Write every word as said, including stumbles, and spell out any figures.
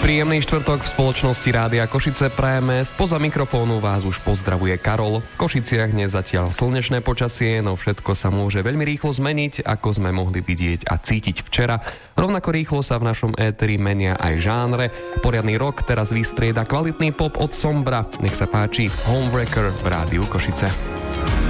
Príjemný štvrtok v spoločnosti Rádia Košice prajeme. Spoza mikrofónu vás už pozdravuje Karol. V Košiciach dnes zatiaľ slnečné počasie, no všetko sa môže veľmi rýchlo zmeniť, ako sme mohli vidieť a cítiť včera. Rovnako rýchlo sa v našom éteri menia aj žánre. Poriadny rok teraz vystrieda kvalitný pop od Sombra. Nech sa páči Homewrecker v Rádiu Košice.